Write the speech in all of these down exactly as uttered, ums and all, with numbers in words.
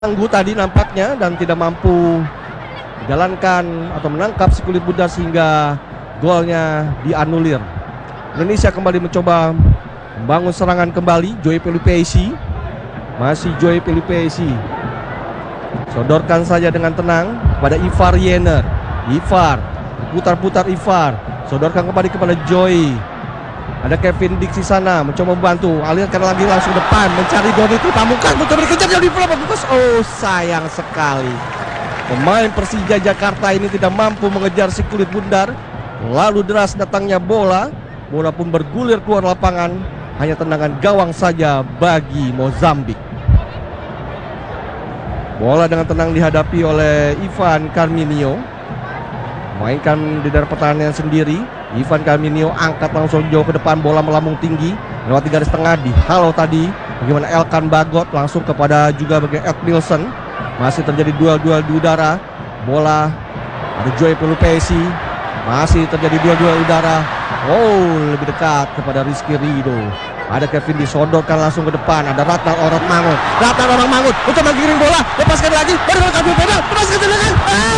Tangguh tadi nampaknya dan tidak mampu menjalankan atau menangkap si kulit Bundar sehingga golnya dianulir. Indonesia kembali mencoba membangun serangan kembali. Joy Pelupesi, masih Joy Pelupesi, sodorkan saja dengan tenang pada Ivar Yener. Ivar putar-putar, Ivar sodorkan kembali kepada Joy. Ada Kevin Dix di sana mencoba membantu, alirkan lagi langsung depan mencari Doni Pamungkas, mencoba dikejar Doni Pamungkas. Oh, sayang sekali. Pemain Persija Jakarta ini tidak mampu mengejar si kulit Bundar. Lalu deras datangnya bola. Bola pun bergulir keluar lapangan. Hanya tendangan gawang saja bagi Mozambik. Bola dengan tenang dihadapi oleh Ivan Carminio. Mainkan di daerah pertahanan sendiri. Ivan Carminio angkat langsung jauh ke depan, bola melambung tinggi melewati garis tengah, dihalau tadi bagaimana Elkan Bagot langsung kepada juga bagian Ed Milson. Masih terjadi duel-duel di udara. Bola ada Joy Pelupesi, masih terjadi duel-duel udara. Oh, lebih dekat kepada Rizky Ridho. Ada Kevin disodorkan langsung ke depan. Ada Ratna Orang Mangut. Ratna Orang Mangut untuk menggiring bola, lepaskan lagi. Baru kabur pedal, lepaskan tendangan.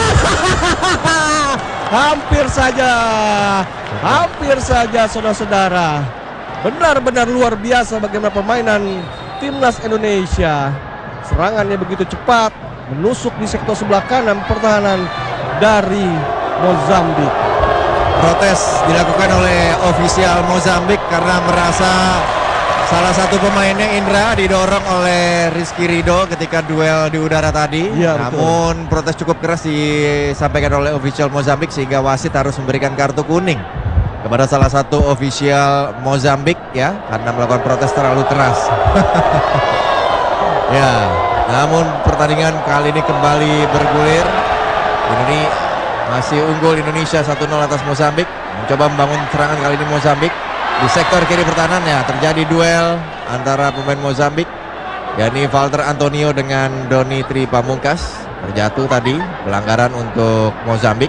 Hampir saja, hampir saja saudara-saudara. Benar-benar luar biasa bagaimana permainan timnas Indonesia. Serangannya begitu cepat, menusuk di sektor sebelah kanan pertahanan dari Mozambik. Protes dilakukan oleh ofisial Mozambik karena merasa salah satu pemainnya Indra didorong oleh Rizky Ridho ketika duel di udara tadi. Ya, namun betul. Protes cukup keras disampaikan oleh official Mozambik sehingga wasit harus memberikan kartu kuning kepada salah satu official Mozambik ya, karena melakukan protes terlalu keras. Ya, namun pertandingan kali ini kembali bergulir. Ini masih unggul Indonesia satu nol atas Mozambik. Mencoba membangun serangan kali ini Mozambik. Di sektor kiri pertahanannya terjadi duel antara pemain Mozambik, yakni Walter Antonio dengan Doni Tri Pamungkas. Terjatuh tadi, pelanggaran untuk Mozambik.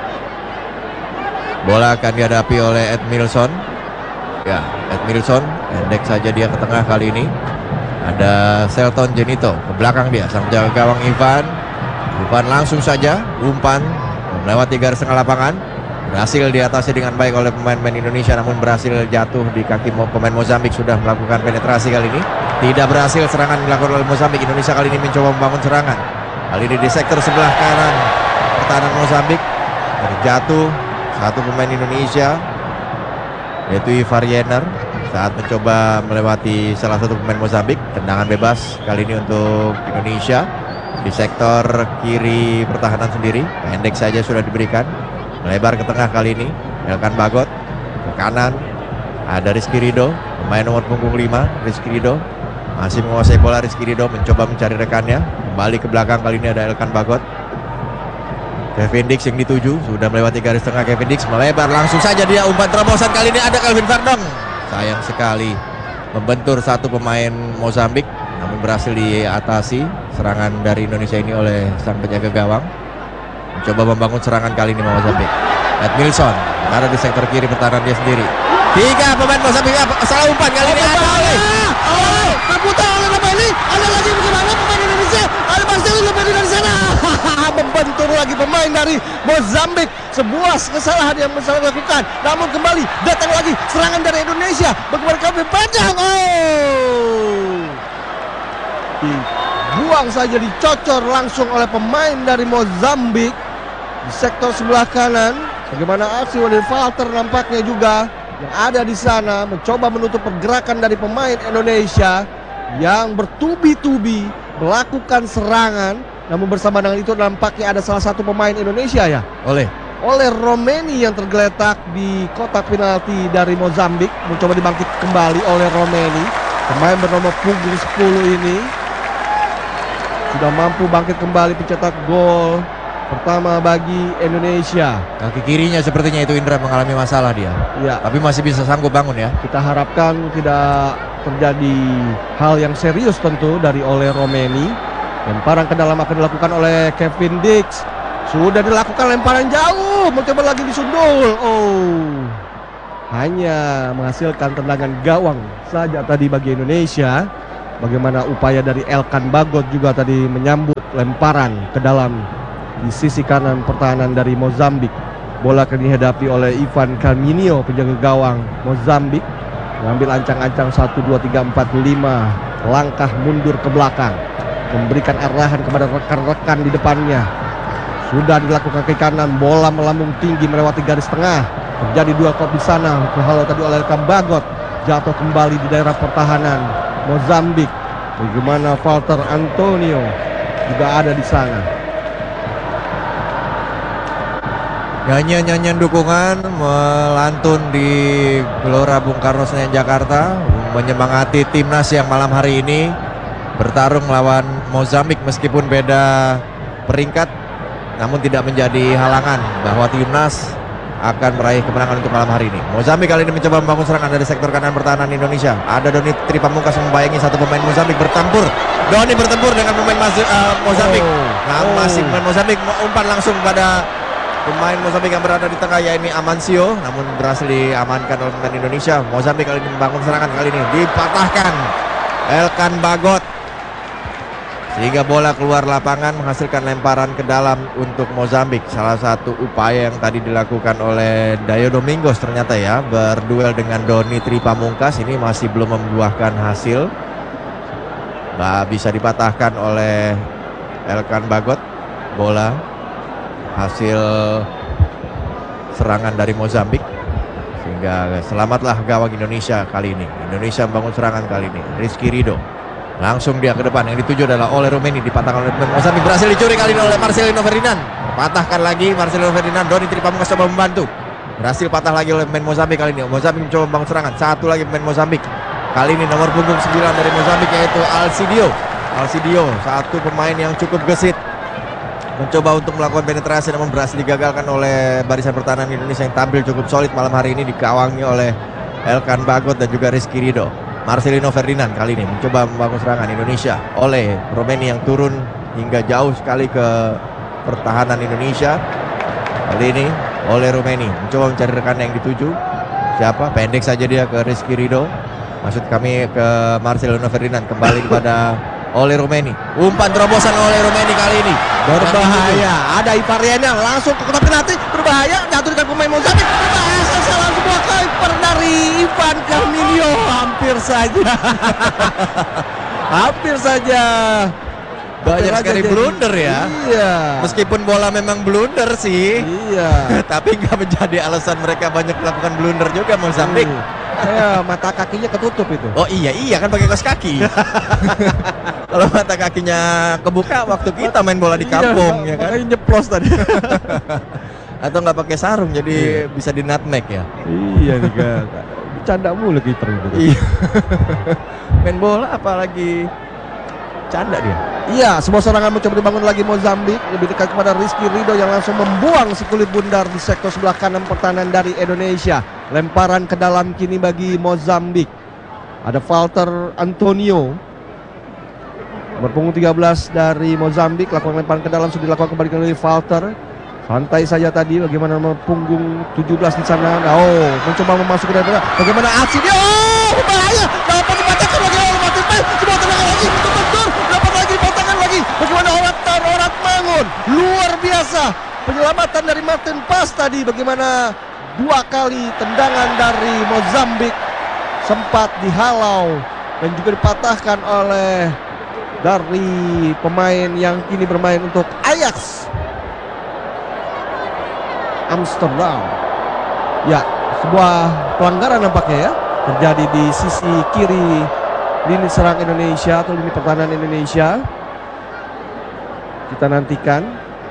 Bola akan dihadapi oleh Ed Milson. Ya, Ed Milson pendek saja dia ke tengah kali ini. Ada Selton Jenito ke belakang dia, sang jaga gawang Ivan. Ivan langsung saja umpan melewati garis tengah lapangan. Berhasil diatasi dengan baik oleh pemain-pemain Indonesia, namun berhasil jatuh di kaki pemain Mozambik. Sudah melakukan penetrasi kali ini, tidak berhasil. Serangan dilakukan oleh Mozambik. Indonesia kali ini mencoba membangun serangan. Kali ini di sektor sebelah kanan pertahanan Mozambik. Terjatuh satu pemain Indonesia, yaitu Ivar Yener, saat mencoba melewati salah satu pemain Mozambik. Tendangan bebas kali ini untuk Indonesia di sektor kiri pertahanan sendiri. Pendek saja sudah diberikan. Melebar ke tengah kali ini Elkan Bagot. Ke kanan ada Rizky Ridho, pemain nomor punggung lima. Rizky Ridho masih menguasai bola. Rizky Ridho mencoba mencari rekannya. Kembali ke belakang kali ini ada Elkan Bagot. Kevin Dix yang dituju, sudah melewati garis tengah. Kevin Dix melebar langsung saja dia umpan terobosan. Kali ini ada Calvin Verdong. Sayang sekali membentur satu pemain Mozambik, namun berhasil diatasi serangan dari Indonesia ini oleh sang penjaga gawang. Mencoba membangun serangan kali ini Mozambik. Ed Milson ada di sektor kiri pertahanan dia sendiri. Tiga pemain Mozambik salah umpan kali ini. Ada oleh oh, terputar oleh pemain ini. Ada lagi bagaimana pemain Indonesia. Ada Marcelo Lopez dari sana. Membentur lagi pemain dari Mozambik. Sebuah kesalahan yang bisa dilakukan. Namun kembali datang lagi serangan dari Indonesia. Bagaimana kami panjang. Oh, dibuang saja, dicocor langsung oleh pemain dari Mozambik di sektor sebelah kanan. Bagaimana aksi oleh Walter nampaknya juga yang ada di sana mencoba menutup pergerakan dari pemain Indonesia yang bertubi-tubi melakukan serangan. Namun bersama dengan itu nampaknya ada salah satu pemain Indonesia ya, oleh oleh Romeni yang tergeletak di kotak penalti dari Mozambik. Mencoba dibangkit kembali oleh Romeni, pemain bernomor punggung sepuluh ini sudah mampu bangkit kembali pencetak gol pertama bagi Indonesia. Kaki kirinya sepertinya itu Indra mengalami masalah dia. Ya, tapi masih bisa sanggup bangun ya. Kita harapkan tidak terjadi hal yang serius tentu dari oleh Romeni. Lemparan ke dalam akan dilakukan oleh Kevin Dix. Sudah dilakukan lemparan jauh, mencoba lagi disundul. Oh, hanya menghasilkan tendangan gawang saja tadi bagi Indonesia. Bagaimana upaya dari Elkan Bagot juga tadi menyambut lemparan ke dalam di sisi kanan pertahanan dari Mozambik. Bola kini dihadapi oleh Ivan Carminho, penjaga gawang Mozambik. Mengambil ancang-ancang satu, dua, tiga, empat, lima langkah mundur ke belakang. Memberikan arahan kepada rekan-rekan di depannya. Sudah dilakukan ke kanan, bola melambung tinggi melewati garis tengah. Terjadi dua kop di sana. Terhalau tadi oleh Elkan Bagot. Jatuh kembali di daerah pertahanan Mozambik. Bagaimana Walter Antonio juga ada di sana. Nyanyian-nyanyian dukungan melantun di Gelora Bung Karno Senayan Jakarta, menyemangati timnas yang malam hari ini bertarung melawan Mozambik. Meskipun beda peringkat, namun tidak menjadi halangan bahwa timnas akan meraih kemenangan untuk malam hari ini. Mozambik kali ini mencoba membangun serangan dari sektor kanan pertahanan Indonesia. Ada Doni Tripamungkas membayangi satu pemain Mozambik bertempur. Doni bertempur dengan pemain uh, Mozambik. Oh. Nah, Oh. masih pemain Mozambik umpan langsung pada pemain Mozambik yang berada di tengah, yaitu Amancio, namun berhasil diamankan oleh pemain Indonesia. Mozambik kali ini membangun serangan, kali ini dipatahkan Elkan Bagot sehingga bola keluar lapangan menghasilkan lemparan ke dalam untuk Mozambik. Salah satu upaya yang tadi dilakukan oleh Dayo Domingos ternyata ya, berduel dengan Doni Tripamungkas ini masih belum membuahkan hasil. Bah, bisa dipatahkan oleh Elkan Bagot. Bola hasil serangan dari Mozambik, sehingga selamatlah gawang Indonesia kali ini. Indonesia membangun serangan kali ini. Rizky Ridho langsung dia ke depan, yang dituju adalah oleh Rumeni, dipatahkan oleh Mozambik, berhasil dicuri kali ini oleh Marcelino Ferdinand. Patahkan lagi Marcelino Ferdinand. Doni Tripamungkas coba membantu, berhasil patah lagi oleh pemain Mozambik kali ini. Mozambik mencoba membangun serangan, satu lagi pemain Mozambik. Kali ini nomor punggung sembilan dari Mozambik, yaitu Alcidio. Alcidio, satu pemain yang cukup gesit, mencoba untuk melakukan penetrasi namun berhasil digagalkan oleh barisan pertahanan Indonesia yang tampil cukup solid malam hari ini, dikawangi oleh Elkan Bagot dan juga Rizky Ridho. Marcelino Ferdinand kali ini mencoba membangun serangan Indonesia oleh Romeni yang turun hingga jauh sekali ke pertahanan Indonesia. Kali ini oleh Romeni mencoba mencari rekan yang dituju. Siapa? Pendek saja dia ke Rizky Ridho. Maksud kami ke Marcelino Ferdinand, kembali kepada oleh Romeni. Umpan terobosan oleh Romeni kali ini Berbahaya. Ada Ivariana langsung ke kotak penalti. Berbahaya. Jatuh dengan pemain Mozambik. Berbahaya. Salah sebuah kiper dari Ivan Carminho. Hampir saja. Hampir saja. banyak Hampir sekali aja blunder jadi- ya. Iya. Meskipun bola memang blunder sih, Iya. tapi nggak menjadi alasan mereka banyak melakukan blunder juga Mozambik. Ya, mata kakinya ketutup itu. Oh iya iya kan pakai kaos kaki. Kalau mata kakinya kebuka waktu kita main bola di kampung Iya, ya kan. makanya nyeplos tadi. Atau nggak pakai sarung jadi Iya. bisa di nutmeg ya. Iya nih kan. Bercanda mulu kiper itu. Iya. Main bola apalagi canda dia. Iya, sebuah serangan mencoba dibangun lagi Mozambik, lebih dekat kepada Rizky Ridho yang langsung membuang si kulit bundar di sektor sebelah kanan pertahanan dari Indonesia. Lemparan ke dalam kini bagi Mozambik. Ada Walter Antonio, nomor punggung tiga belas dari Mozambik, lakukan lemparan ke dalam, sudah dilakukan kembali oleh Walter. Santai saja tadi, bagaimana nomor punggung tujuh belas di sana. Oh, mencoba memasuki dari bagaimana aksi dia. Oh, bahaya. Dapat dipatahkan lagi oleh Martin Paes. Sebuah tendangan lagi untuk bentur. Dapat lagi dipatahkan lagi. Bagaimana orang orang Mangun. Luar biasa. Penyelamatan dari Martin Paes tadi. Bagaimana dua kali tendangan dari Mozambik sempat dihalau dan juga dipatahkan oleh dari pemain yang kini bermain untuk Ajax Amsterdam. Ya, sebuah pelanggaran nampaknya ya terjadi di sisi kiri lini serang Indonesia atau lini pertahanan Indonesia. Kita nantikan.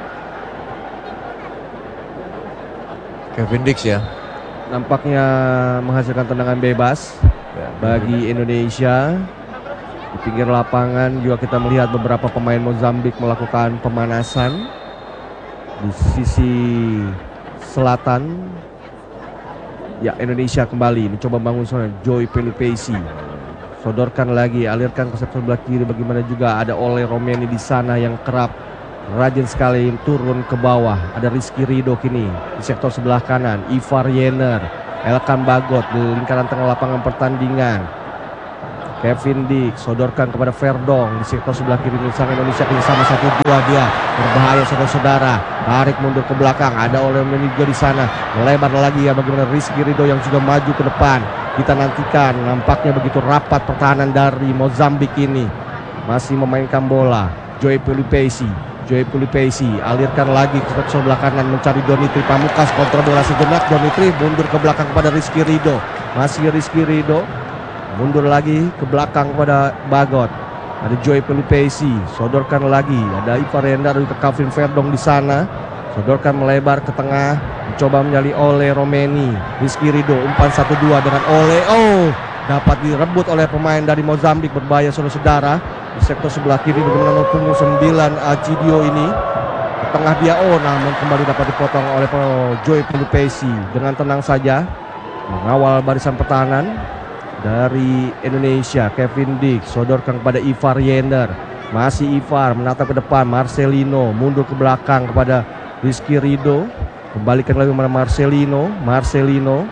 Kevin Dix ya. Nampaknya menghasilkan tendangan bebas bagi Indonesia. Di pinggir lapangan juga kita melihat beberapa pemain Mozambik melakukan pemanasan di sisi selatan. Ya, Indonesia kembali mencoba bangun serangan. Joy Pelupesi sodorkan lagi, alirkan ke sektor sebelah kiri. Bagaimana juga ada Ole Romeni di sana yang kerap rajin sekali turun ke bawah. Ada Rizky Ridho kini di sektor sebelah kanan. Ivar Yener, Elkan Bagot di lingkaran tengah lapangan pertandingan. Kevin Dick sodorkan kepada Verdong di sektor sebelah kiri sang Indonesia kerjasama satu dua dia berbahaya saudara-saudara, tarik mundur ke belakang, ada oleh juga di sana, melebar lagi ya bagaimana Rizky Ridho yang juga maju ke depan. Kita nantikan, nampaknya begitu rapat pertahanan dari Mozambik ini, masih memainkan bola. Joey Pelupesi, Joey Pelupesi alirkan lagi ke sebelah kanan mencari Donitri Pamungkas, kontra bola sejenak, Donitri mundur ke belakang kepada Rizky Ridho, masih Rizky Ridho mundur lagi ke belakang kepada Bagot. Ada Joey Pelupesi, sodorkan lagi. Ada Ivar Yendar ke Calvin Verdong di sana. Sodorkan melebar ke tengah, mencoba menyali oleh Romeni. Rizky Ridho umpan satu dua dengan Ole. Oh, dapat direbut oleh pemain dari Mozambik, berbahaya saudara-saudara. Di sektor sebelah kiri bagaimana nomor punggung sembilan Acidio ini. Ke tengah dia, oh namun kembali dapat dipotong oleh Joey Pelupesi. Dengan tenang saja mengawal barisan pertahanan dari Indonesia. Kevin Dick sodorkan kepada Ivar Yender, masih Ivar menatap ke depan, Marcelino mundur ke belakang kepada Rizky Ridho, kembalikan lagi kepada Marcelino. Marcelino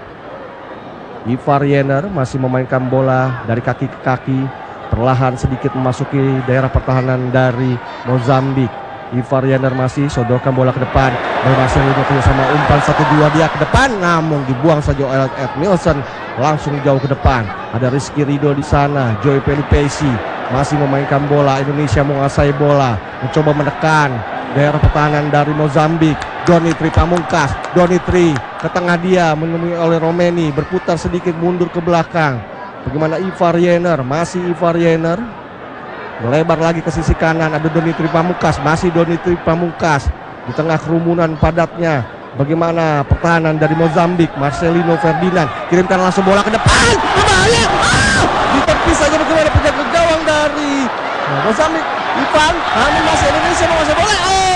Ivar Yender masih memainkan bola dari kaki ke kaki, perlahan sedikit memasuki daerah pertahanan dari Mozambik. Ivar Yender masih sodorkan bola ke depan, Marcelino sama umpan satu dua dia ke depan, namun dibuang saja oleh Edmilson, langsung jauh ke depan. Ada Rizky Ridho di sana, Joey Pelupesi masih memainkan bola. Indonesia menguasai bola, mencoba menekan daerah pertahanan dari Mozambik. Donitri Pamungkas, Donitri ke tengah dia menemui oleh Romeni, berputar sedikit mundur ke belakang. Bagaimana Ivar Yender, masih Ivar Yender melebar lagi ke sisi kanan, ada Donitri Pamungkas, masih Donitri Pamungkas di tengah kerumunan padatnya. Bagaimana pertahanan dari Mozambik, Marcelino Ferdinand kirimkan langsung bola ke depan, berbahaya, ah! Ditepis saja bagaimana penjaga gawang dari Mozambik, Ivan, namun masih Indonesia menguasai bola.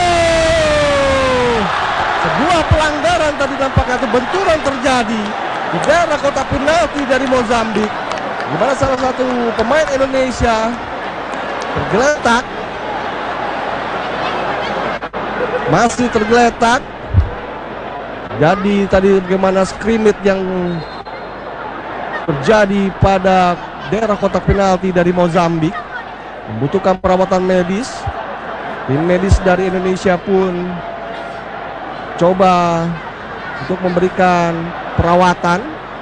Oh, sebuah pelanggaran tadi nampaknya, itu benturan terjadi di daerah kotak penalti dari Mozambik, di mana salah satu pemain Indonesia tergeletak, masih tergeletak. Jadi tadi bagaimana scrimmage yang terjadi pada daerah kotak penalti dari Mozambik membutuhkan perawatan medis. Tim medis dari Indonesia pun coba untuk memberikan perawatan.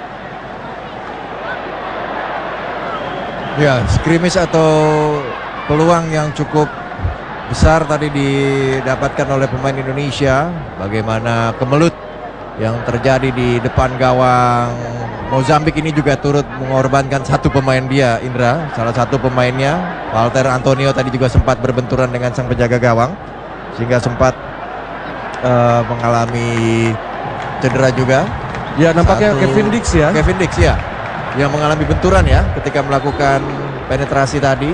Ya, scrimmage atau peluang yang cukup besar tadi didapatkan oleh pemain Indonesia. Bagaimana kemelut yang terjadi di depan gawang Mozambik ini juga turut mengorbankan satu pemain dia, Indra. Salah satu pemainnya, Walter Antonio, tadi juga sempat berbenturan dengan sang penjaga gawang, sehingga sempat uh, mengalami cedera juga. Ya, nampaknya Satu, Kevin Dix ya. Kevin Dix ya, yang mengalami benturan ya ketika melakukan penetrasi tadi.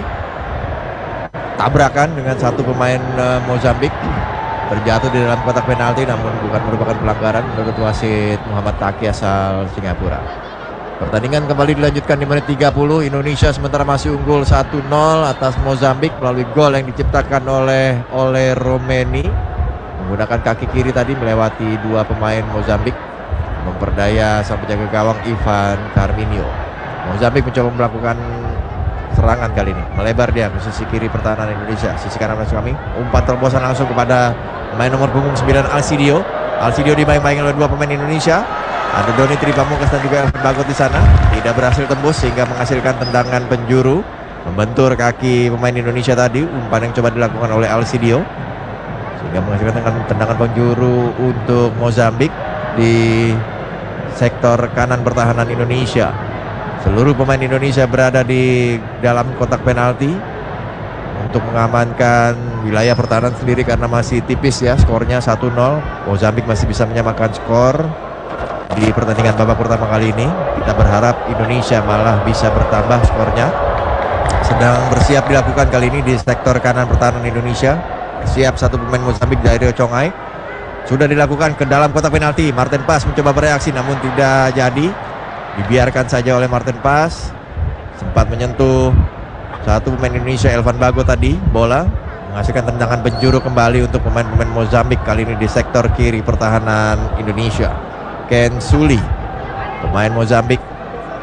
Tabrakan dengan satu pemain uh, Mozambik, terjatuh di dalam kotak penalti, namun bukan merupakan pelanggaran menurut wasit Muhammad Taki asal Singapura. Pertandingan kembali dilanjutkan di menit tiga puluh. Indonesia sementara masih unggul satu nol atas Mozambik melalui gol yang diciptakan oleh oleh Romeni menggunakan kaki kiri tadi melewati dua pemain Mozambik, memperdaya sang penjaga gawang Ivan Carminio. Mozambik mencoba melakukan serangan kali ini, melebar dia ke sisi kiri pertahanan Indonesia. Sisi kanan masuk kami, umpan terobosan langsung kepada pemain nomor punggung sembilan Alcidio. Alcidio dimain-main oleh dua pemain Indonesia. Ada Donitri Pamungkas dan juga Elvan Bagot di sana. Tidak berhasil tembus sehingga menghasilkan tendangan penjuru, membentur kaki pemain Indonesia tadi. Umpan yang coba dilakukan oleh Alcidio sehingga menghasilkan tendangan, tendangan penjuru untuk Mozambik di sektor kanan pertahanan Indonesia. Seluruh pemain Indonesia berada di dalam kotak penalti untuk mengamankan wilayah pertahanan sendiri karena masih tipis ya skornya satu nol. Mozambik masih bisa menyamakan skor di pertandingan babak pertama kali ini. Kita berharap Indonesia malah bisa bertambah skornya. Sedang bersiap dilakukan kali ini di sektor kanan pertahanan Indonesia. Siap satu pemain Mozambik dari Chongai. Sudah dilakukan ke dalam kotak penalti. Martin Pas mencoba bereaksi namun tidak jadi. Dibiarkan saja oleh Martin Pas. Sempat menyentuh satu pemain Indonesia, Elvan Bagot tadi. Bola menghasilkan tendangan penjuru kembali untuk pemain-pemain Mozambik, kali ini di sektor kiri pertahanan Indonesia. Ken Suli, pemain Mozambik,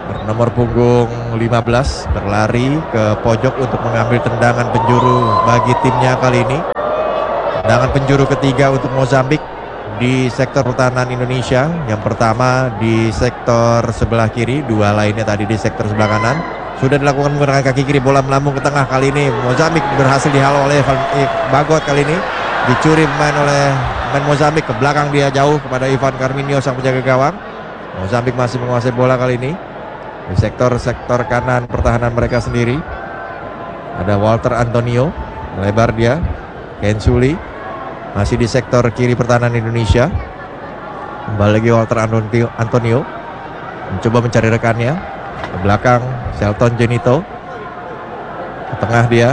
nomor punggung lima belas berlari ke pojok untuk mengambil tendangan penjuru bagi timnya kali ini. Tendangan penjuru ketiga untuk Mozambik di sektor pertahanan Indonesia. Yang pertama di sektor sebelah kiri, dua lainnya tadi di sektor sebelah kanan. Sudah dilakukan menggunakan kaki kiri, bola melambung ke tengah. Kali ini Mozambik berhasil dihalau oleh Van Bagot. Kali ini dicuri pemain oleh pemain Mozambik, ke belakang dia jauh kepada Ivan Carminho sang penjaga gawang. Mozambik masih menguasai bola kali ini di sektor-sektor kanan pertahanan mereka sendiri. Ada Walter Antonio, melebar dia. Ken Suli masih di sektor kiri pertahanan Indonesia. Kembali lagi Walter Antonio mencoba mencari rekannya. Ke belakang Shelton Genito. Ke tengah dia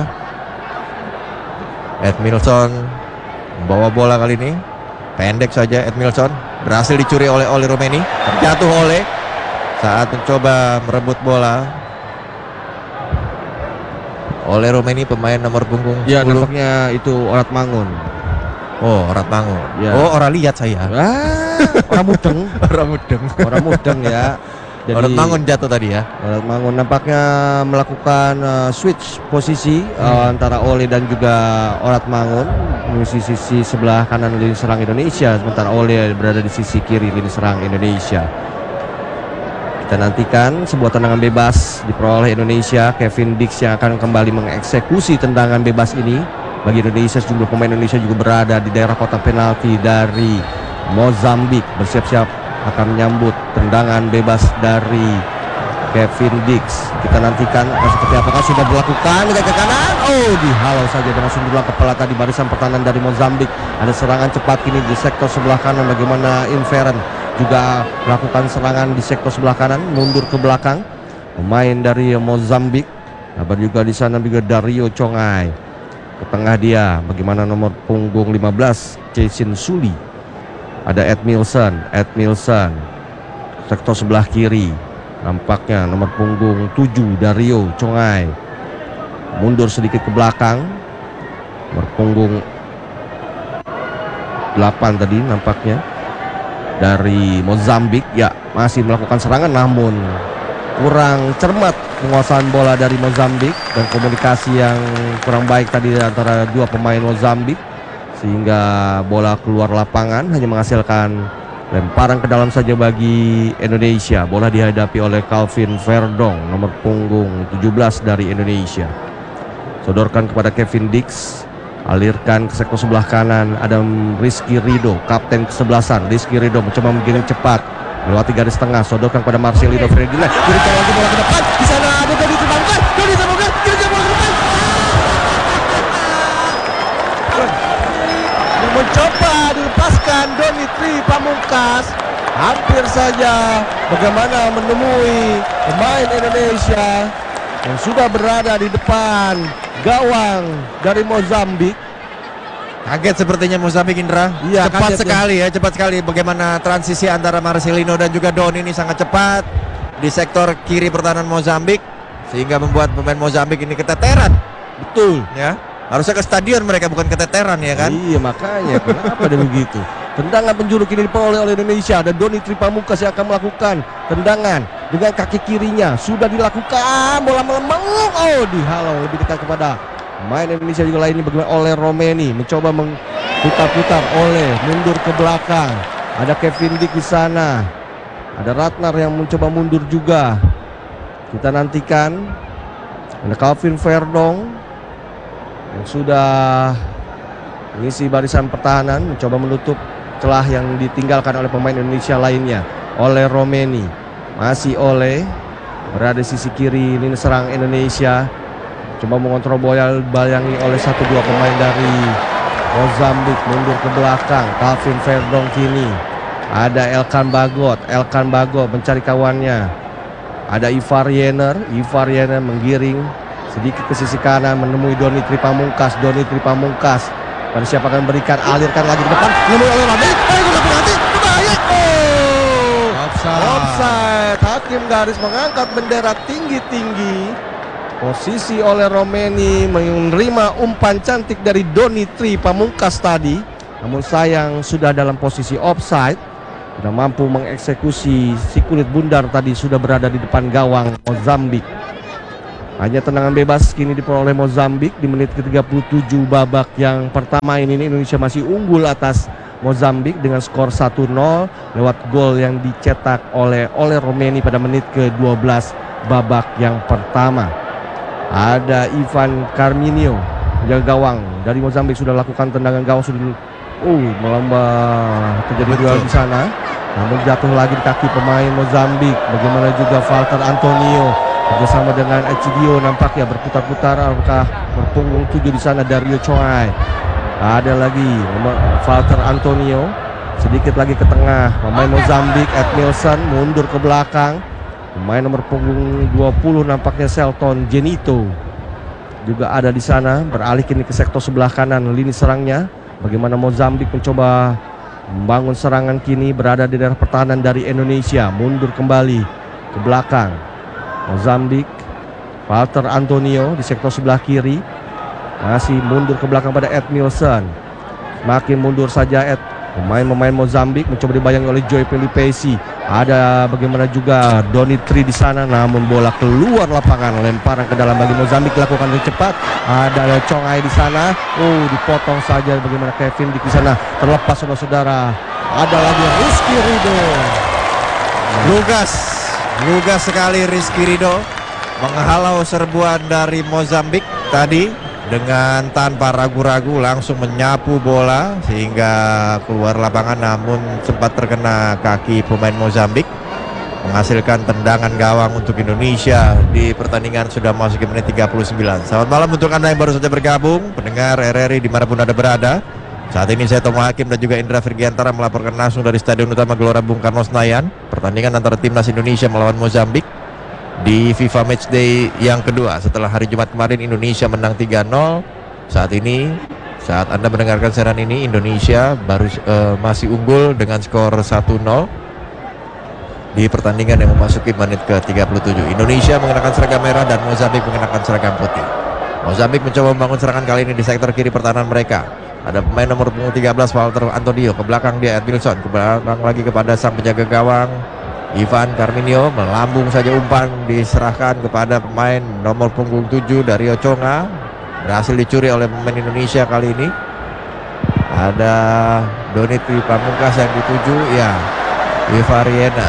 Edmilson membawa bola kali ini. Pendek saja Edmilson, berhasil dicuri oleh Ole Romeni. Terjatuh oleh saat mencoba merebut bola. Ole Romeni pemain nomor punggung Ya, sepuluh. nampaknya itu Orat Mangun. Oh, Orat Mangun. Ya. Oh, orang lihat saya. Ah, orang mudeng. Orang mudeng. Orang mudeng ya. Jadi, Orat Mangun jatuh tadi ya. Orat Mangun nampaknya melakukan uh, switch posisi uh, Hmm. antara Ole dan juga Orat Mangun di sisi sebelah kanan lini serang Indonesia, sementara Ole berada di sisi kiri lini serang Indonesia. Kita nantikan sebuah tendangan bebas diperoleh Indonesia. Kevin Dix yang akan kembali mengeksekusi tendangan bebas ini. Bagi Indonesia, sejumlah pemain Indonesia juga berada di daerah kotak penalti dari Mozambik, bersiap-siap akan menyambut tendangan bebas dari Kevin Dix. Kita nantikan seperti apakah sudah dilakukan ke kanan. Oh, dihalau saja dengan sundulan kepala tadi barisan pertahanan dari Mozambik. Ada serangan cepat kini di sektor sebelah kanan. Bagaimana Inferen juga melakukan serangan di sektor sebelah kanan, mundur ke belakang. Pemain dari Mozambik. Kabar juga di sana juga Dario Congai. Ke tengah dia, bagaimana nomor punggung lima belas Jason Suli. Ada Edmilson, Edmilson. Sektor sebelah kiri. Nampaknya nomor punggung tujuh Dario Congai. Mundur sedikit ke belakang. Nomor punggung delapan tadi nampaknya dari Mozambik. Ya, masih melakukan serangan namun kurang cermat penguasaan bola dari Mozambik dan komunikasi yang kurang baik tadi antara dua pemain Mozambik, sehingga bola keluar lapangan hanya menghasilkan lemparan ke dalam saja bagi Indonesia. Bola dihadapi oleh Calvin Verdong, nomor punggung tujuh belas dari Indonesia. Sodorkan kepada Kevin Dix, alirkan ke sektor sebelah kanan. Ada Rizky Rido, kapten kesebelasan. Rizky Rido mencoba menggiring cepat melewati garis tengah, sodorkan kepada Marcelino Ferdinand. Berikan lagi bola ke depan. Di sana ada Dodi Tribangkai. Dodi Tribangkai, kira-kira bola ke depan. Mencoba dilepaskan Donitri Pamungkas. Hampir saja bagaimana menemui pemain Indonesia yang sudah berada di depan gawang dari Mozambik. Kaget sepertinya Mozambik, Indra. Iya, cepat kaget ya. sekali ya, cepat sekali bagaimana transisi antara Marcelino dan juga Don ini sangat cepat di sektor kiri pertahanan Mozambik, sehingga membuat pemain Mozambik ini keteteran. Betul. Ya, harusnya ke stadion mereka, bukan keteteran ya kan? Iya, makanya kenapa ada begitu. Tendangan penjuru kini diperoleh oleh Indonesia. Ada Donitri Pamungkas yang akan melakukan tendangan dengan kaki kirinya. Sudah dilakukan, bola melembung. Oh, dihalau lebih dekat kepada pemain Indonesia juga lainnya. Bagaimana oleh Romeni mencoba mengputar-putar, oleh mundur ke belakang. Ada Kevin Dick di sana. Ada Ratnar yang mencoba mundur juga. Kita nantikan. Ada Calvin Verdong yang sudah mengisi barisan pertahanan, mencoba menutup celah yang ditinggalkan oleh pemain Indonesia lainnya. Oleh Romeni, masih oleh berada di sisi kiri lini serang Indonesia. Coba mengontrol bola, bayangi oleh satu dua pemain dari Mozambik, mundur ke belakang. Calvin Verdong kini. Ada Elkan Bagot, Elkan Bagot mencari kawannya. Ada Ivar Yener, Ivar Yener menggiring sedikit ke sisi kanan menemui Donitri Pamungkas. Donitri Pamungkas pada siapa akan berikan, alirkan lagi ke depan. Menemui oleh Ramai. Ayo ke penalti, berbahaya. Oh, Offside. offside. Hakim garis mengangkat bendera tinggi-tinggi. Posisi oleh Romeni menerima umpan cantik dari Donitri Pamungkas tadi. Namun sayang sudah dalam posisi offside. tidak mampu mengeksekusi si kulit bundar tadi sudah berada di depan gawang Mozambik. Hanya tendangan bebas kini diperoleh Mozambik di menit ke tiga puluh tujuh babak yang pertama ini. Indonesia masih unggul atas Mozambik dengan skor satu nol lewat gol yang dicetak oleh oleh Romeni pada menit ke dua belas babak yang pertama. Ada Ivan Carminio, jaga gawang dari Mozambik, sudah lakukan tendangan gawang, sudah oh melambah, terjadi duel di sana, namun jatuh lagi di kaki pemain Mozambik. Bagaimana juga Walter Antonio bersama dengan Echidio nampaknya berputar-putar, apakah berpunggung tujuh di sana Dario Choi. Ada lagi Walter Antonio, sedikit lagi ke tengah pemain Mozambik. Edmilson mundur ke belakang, pemain nomor punggung dua puluh nampaknya Selton Genito juga ada di sana, beralih kini ke sektor sebelah kanan lini serangnya. Bagaimana Mozambik mencoba membangun serangan kini berada di daerah pertahanan dari Indonesia, mundur kembali ke belakang Mozambik. Walter Antonio di sektor sebelah kiri masih mundur ke belakang pada Edmilson, makin mundur saja Ed. Pemain-pemain Mozambik mencoba dibayangi oleh Joy Pelipesi. Ada bagaimana juga Donitri di sana, namun bola keluar lapangan, lemparan ke dalam bagi Mozambik dilakukan dengan cepat. Ada Chongai di sana, oh dipotong saja. Bagaimana Kevin di sana terlepas saudara-saudara. Ada lagi Rizky Rido, Lugas, lugas sekali Rizky Rido menghalau serbuan dari Mozambik tadi. Dengan tanpa ragu-ragu langsung menyapu bola sehingga keluar lapangan, namun sempat terkena kaki pemain Mozambik, menghasilkan tendangan gawang untuk Indonesia di pertandingan sudah masuk ke menit tiga puluh sembilan. Selamat malam untuk Anda yang baru saja bergabung, pendengar R R I dimanapun Anda berada. Saat ini saya Tomo Hakim dan juga Indra Virgiantara melaporkan langsung dari Stadion Utama Gelora Bung Karno Senayan, pertandingan antara Timnas Indonesia melawan Mozambik di FIFA Matchday yang kedua setelah hari Jumat kemarin Indonesia menang tiga nol. Saat ini, saat Anda mendengarkan siaran ini, Indonesia baru uh, masih unggul dengan skor satu nol di pertandingan yang memasuki menit ke tiga puluh tujuh. Indonesia mengenakan seragam merah dan Mozambik mengenakan seragam putih. Mozambik mencoba membangun serangan kali ini di sektor kiri pertahanan mereka. Ada pemain nomor punggung tiga belas Walter Antonio, ke belakang dia Edmilson, ke belakang lagi kepada sang penjaga gawang Ivan Carminio, melambung saja umpan diserahkan kepada pemain nomor punggung tujuh Dario Chonga, berhasil dicuri oleh pemain Indonesia kali ini. Ada Donitri Pamungkas yang dituju, ya Ivariena.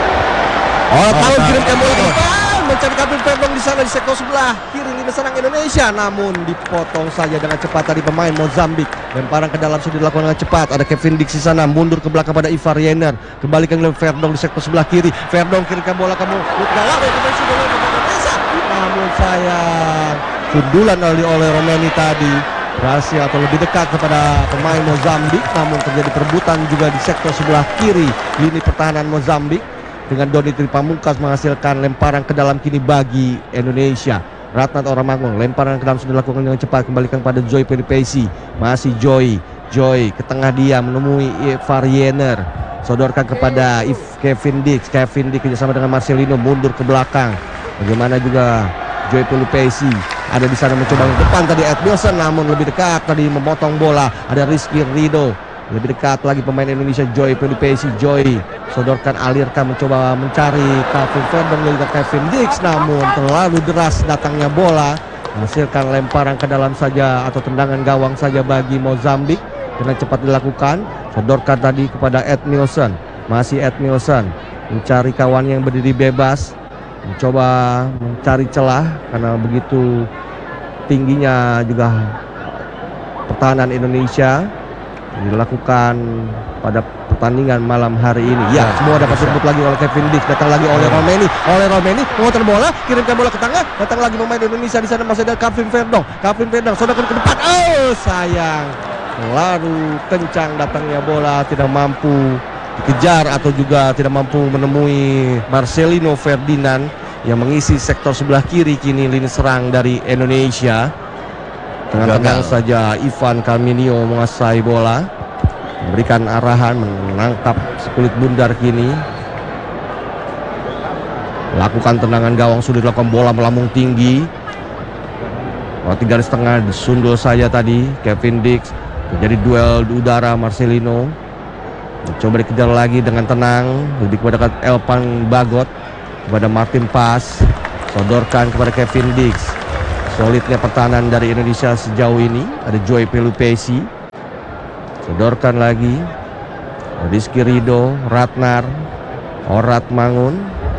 Oh, Paul kirimkan bola ke depan, mencari Kevin Verdong di sana di sektor sebelah kiri lini serang Indonesia, namun dipotong saja dengan cepat tadi pemain Mozambik. Lemparan ke dalam sudah dilakukan dengan cepat. Ada Kevin Dix di sana, mundur ke belakang pada Ivar Yener, kembalikan ke Verdong di sektor sebelah kiri. Verdong kirimkan bola ke gawang Indonesia, namun sayang sundulan oleh oleh Romeni tadi berhasil atau lebih dekat kepada pemain Mozambik, namun terjadi perebutan juga di sektor sebelah kiri lini pertahanan Mozambik dengan Donitri Pamungkas menghasilkan lemparan ke dalam kini bagi Indonesia. Ratnat Oramangun, lemparan ke dalam sudah dilakukan dengan cepat, kembalikan pada Joy Pelipesi. Masih Joy, Joy ke tengah dia menemui Ivar Yener, sodorkan kepada If Kevin Dix. Kevin Dix kerjasama dengan Marcelino mundur ke belakang. Bagaimana juga Joy Pelipesi ada di sana mencoba ke depan tadi Edmilson, namun lebih dekat tadi memotong bola. Ada Rizky Rido, lebih dekat lagi pemain Indonesia Joy Pelipesi. Joy sodorkan, alirkan, mencoba mencari Kevin Verdong dan Kevin Dix, namun terlalu deras datangnya bola, menghasilkan lemparan ke dalam saja atau tendangan gawang saja bagi Mozambik. Dengan cepat dilakukan, sodorkan tadi kepada Edmilson. Masih Edmilson mencari kawan yang berdiri bebas, mencoba mencari celah karena begitu tingginya juga pertahanan Indonesia dilakukan pada pertandingan malam hari ini. Ya, semua dapat disebut lagi oleh Kevin Dix, datang lagi oleh Romeni, oleh Romeni memutar bola, kirimkan bola ke tengah, datang lagi pemain Indonesia di sana, masih ada Kevin Verdong. Kevin Verdong sodorkan ke depan. Oh, sayang. Terlalu kencang datangnya bola, tidak mampu dikejar atau juga tidak mampu menemui Marcelino Ferdinand yang mengisi sektor sebelah kiri kini lini serang dari Indonesia. Tengah-tengah saja Ivan Carminio menguasai bola, memberikan arahan, menangkap sekulit bundar kini. Lakukan tendangan gawang, sudah dilakukan, bola melambung tinggi. Waktu garis tengah disundul saja tadi Kevin Dix. Terjadi duel di udara, Marcelino Coba dikejar lagi dengan tenang, lebih kepada Elkan Bagot, kepada Martin Pas, sodorkan kepada Kevin Dix. Solidnya pertahanan dari Indonesia sejauh ini. Ada Joy Pelupesi, sodorkan lagi Rizky Ridho, Ratnar, Orat Mangun.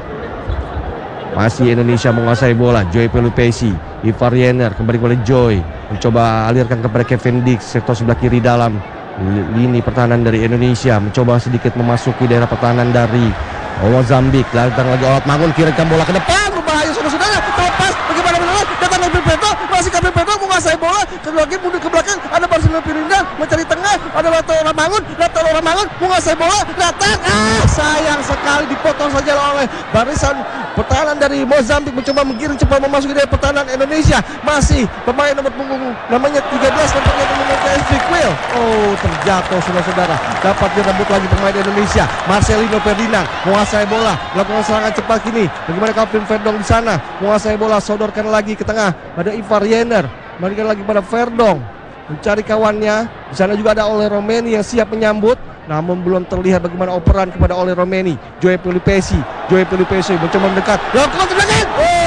Masih Indonesia menguasai bola. Joy Pelupesi, Ivar Yener kembali kepada Joy, mencoba alirkan kepada Kevin Dix, sektor sebelah kiri dalam lini pertahanan dari Indonesia, mencoba sedikit memasuki daerah pertahanan dari Mozambik. Datang lagi Orat Mangun, kirimkan bola ke depan, berbahaya saudara-saudara, terlepas, bagaimana benar, datang lagi Pedro, masih Gabriel Pedro menguasai bola, kedua lagi mundur ke belakang, ada Marcelino Pirinda mencari tengah, ada Lato Orat Mangun, Lato Orat Mangun menguasai bola, datang, ah sayang sekali dipotong saja oleh barisan pertahanan dari Mozambik, mencoba menggiring cepat memasuki dari pertahanan Indonesia. Masih pemain nomor punggung namanya tiga belas, nampaknya nomor Hendrik Will. Oh, terjatuh saudara-saudara. Dapat direbut lagi pemain Indonesia. Marcelino Ferdinand menguasai bola, melakukan serangan cepat kini. Bagaimana Calvin Verdong di sana menguasai bola, sodorkan lagi ke tengah. Ada Ivar Yener, balikan lagi pada Verdong, mencari kawannya. Di sana juga ada Ole Romeni yang siap menyambut, namun belum terlihat bagaimana operan kepada Ole Romeni. Joy Pelupesi, Joy Pelupesi mencoba mendekat, lakukan ke belakang.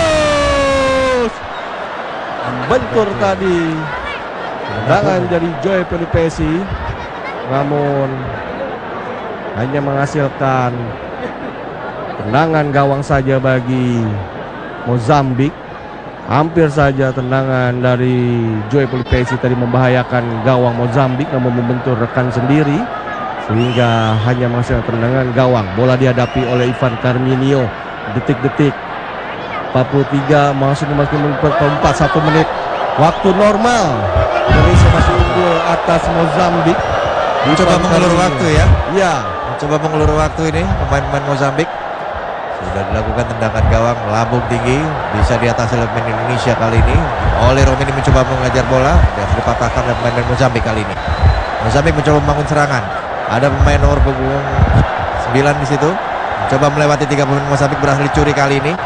Oh, bentur tadi tendangan dari Joy Pelupesi, namun hanya menghasilkan tendangan gawang saja bagi Mozambik. Hampir saja tendangan dari Joy Pelupesi tadi membahayakan gawang Mozambik, namun membentur rekan sendiri sehingga hanya menghasilkan tendangan gawang. Bola dihadapi oleh Ivan Carminio. Detik-detik empat puluh tiga masuk ke menit keempat, satu menit waktu normal. Indonesia masih unggul atas Mozambik. Mencoba mengulur waktu ya. Iya, Mencoba mengulur waktu ini pemain-pemain Mozambik. Sudah dilakukan tendangan gawang lambung tinggi, bisa diatasi oleh pemain Indonesia kali ini. Ole Romeni mencoba mengajar bola dan dipatahkan oleh pemain Mozambik kali ini. Mozambik mencoba membangun serangan. Ada pemain nomor punggung sembilan di situ, mencoba melewati tiga pemain Mozambik, berhasil dicuri kali ini.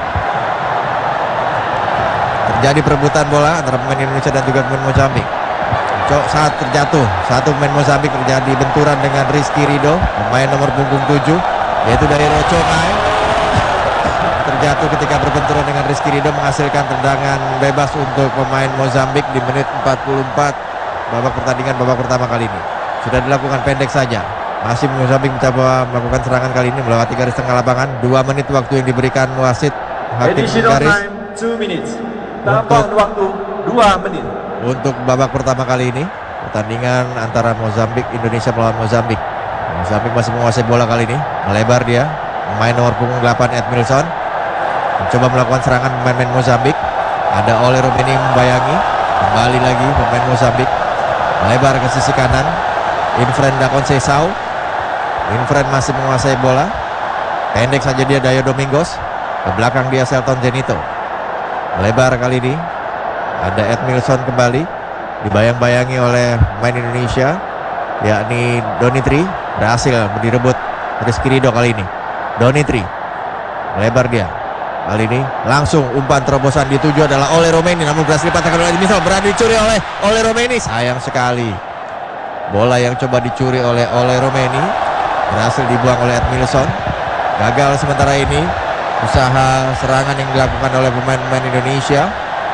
Terjadi perebutan bola antara pemain Indonesia dan juga pemain Mozambik. Cok saat terjatuh, satu pemain Mozambik terjadi benturan dengan Rizky Ridho, pemain nomor punggung tujuh, yaitu dari Roconai. Terjatuh ketika berbenturan dengan Rizky Ridho, menghasilkan tendangan bebas untuk pemain Mozambik di menit empat puluh empat babak pertandingan babak pertama kali ini. Sudah dilakukan pendek saja. Masih Mozambik mencoba melakukan serangan kali ini melewati garis tengah lapangan. Dua menit waktu yang diberikan wasit hakim garis. two minutes. Tambahan waktu dua menit. Untuk babak pertama kali ini, pertandingan antara Mozambik Indonesia melawan Mozambik. Mozambik masih menguasai bola kali ini, melebar dia. Pemain nomor punggung delapan Edmilson mencoba melakukan serangan pemain-pemain Mozambik. Ada Ole Romeni membayangi, kembali lagi pemain Mozambik melebar ke sisi kanan. Infren da Conceição. Infren masih menguasai bola. Pendek saja dia Dayo Domingos. Ke belakang dia Selton Genito. Melebar kali ini. Ada Edmilson kembali, dibayang-bayangi oleh pemain Indonesia, yakni Donitri. Berhasil direbut Rizky Ridho kali ini. Donitri melebar dia. Kali ini langsung umpan terobosan dituju adalah Ole Romeni, namun berhasil dipatahkan oleh Edmilson. Berani dicuri oleh Ole Romeni. Sayang sekali. Bola yang coba dicuri oleh Ole Romeni berhasil dibuang oleh Edmilson. Gagal sementara ini usaha serangan yang dilakukan oleh pemain-pemain Indonesia.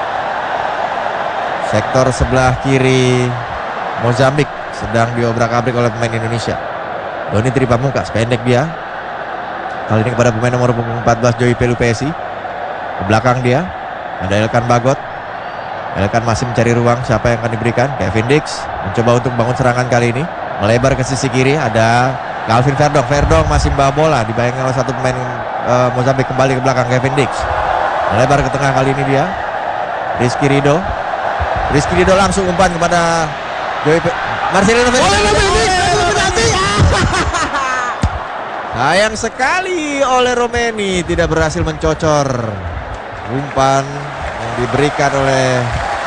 Sektor sebelah kiri Mozambik sedang diobrak-abrik oleh pemain Indonesia. Donitri Pamungkas, pendek dia. Kali ini kepada pemain nomor empat belas Joy Pelupesi. Ke belakang dia ada Elkan Bagot. Elkan masih mencari ruang, siapa yang akan diberikan? Kevin Dix mencoba untuk bangun serangan kali ini. Melebar ke sisi kiri ada Calvin Verdong. Verdong masih membawa bola, dibayangkan oleh satu pemain uh, Mozambik. Kembali ke belakang Kevin Dix. Melebar ke tengah kali ini dia Rizky Ridho. Rizky Ridho langsung umpan kepada Joy Pe Marcelino Ferdinand. Sayang sekali Ole Romeni tidak berhasil mencocor umpan yang diberikan oleh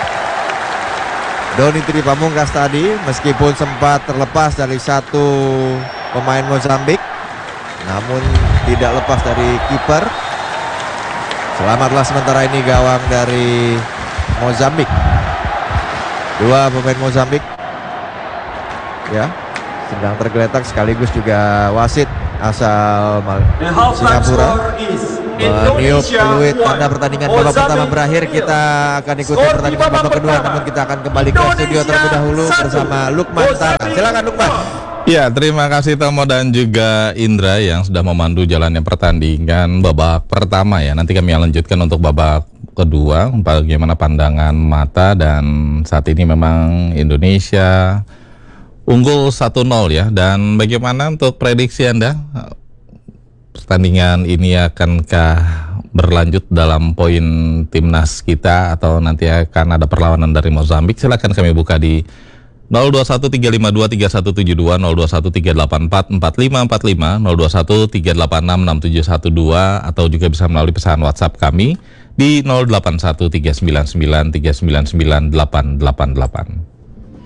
Donitri Pamungkas tadi, meskipun sempat terlepas dari satu pemain Mozambik, namun tidak lepas dari kiper. Selamatlah sementara ini gawang dari Mozambik. Dua pemain Mozambik ya sedang tergeletak sekaligus juga wasit asal Mal- The halftime Singapura score is meniup Indonesia peluit one, tanda pertandingan babak Mozambique pertama berakhir. nil. Kita akan ikuti Skor di pertandingan babak babak kedua, pertama. namun kita akan kembali ke studio Indonesia terlebih dahulu satu, bersama Lukman Tara. Mozambique Silakan Lukman. Ya, terima kasih Tomo dan juga Indra yang sudah memandu jalannya pertandingan babak pertama ya. Nanti kami lanjutkan untuk babak kedua, bagaimana pandangan mata, dan saat ini memang Indonesia unggul satu nol ya. Dan bagaimana untuk prediksi Anda? Pertandingan ini akankah berlanjut dalam poin timnas kita atau nanti akan ada perlawanan dari Mozambik? Silakan kami buka di nol dua satu tiga lima dua tiga satu tujuh dua, nol dua satu tiga delapan empat empat lima empat lima, nol dua satu tiga delapan enam enam tujuh satu dua, atau juga bisa melalui pesan WhatsApp kami di nol delapan satu tiga sembilan sembilan tiga sembilan sembilan delapan delapan delapan.